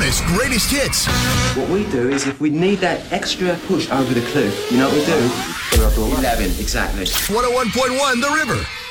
Hottest, greatest hits. What we do is if we need that extra push over the cliff, you know what we do? 11, exactly. 101.1 The River.